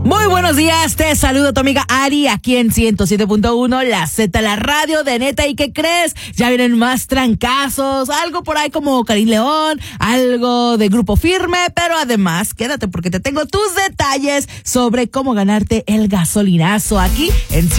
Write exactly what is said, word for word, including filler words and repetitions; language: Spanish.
Muy buenos días, te saludo tu amiga Ari aquí en ciento siete punto uno, la Z, la radio de neta. ¿Y qué crees? Ya vienen más trancazos, algo por ahí como Karim León, algo de Grupo Firme, pero además quédate porque te tengo tus detalles sobre cómo ganarte el gasolinazo aquí en